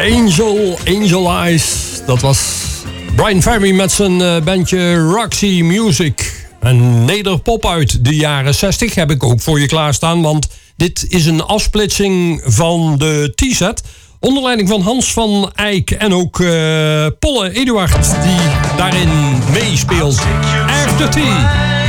Angel Eyes. Dat was Brian Ferry met zijn bandje Roxy Music. Een nederpop uit de jaren 60 heb ik ook voor je klaarstaan. Want dit is een afsplitsing van de T-set. Onder leiding van Hans van Eyck en ook Polle Eduard die daarin meespeelt. After Tea.